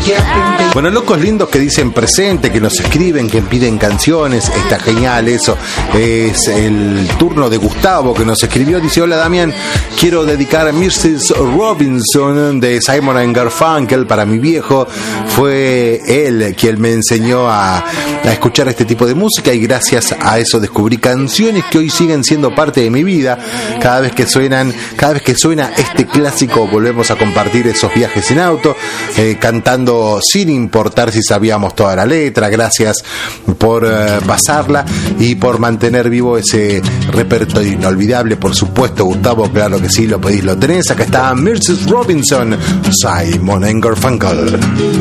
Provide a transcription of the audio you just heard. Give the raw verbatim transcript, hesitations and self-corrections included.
Bueno, locos lindos que dicen presente, que nos escriben, que piden canciones, está genial eso. Es el turno de Gustavo, que nos escribió, dice: hola Damián, quiero dedicar a missus Robinson de Simon and Garfunkel para mi viejo. Fue él quien me enseñó a, a escuchar este tipo de música, y gracias a eso descubrí canciones que hoy siguen siendo parte de mi vida. Cada vez que suenan, cada vez que suena este clásico, volvemos a compartir esos viajes en auto, eh, cantando sin importar si sabíamos toda la letra. Gracias por uh, pasarla y por mantener vivo ese repertorio inolvidable. Por supuesto, Gustavo, claro que sí, lo pedís, lo tenés. Acá está missus Robinson, Simon and Garfunkel.